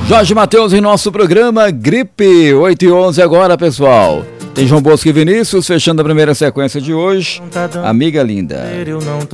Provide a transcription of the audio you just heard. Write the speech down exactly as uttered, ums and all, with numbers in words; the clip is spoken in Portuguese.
Jorge Mateus em nosso programa Gripe, oito e onze agora, pessoal. Tem João Bosco e Vinícius fechando a primeira sequência de hoje. Amiga linda. Eu não tô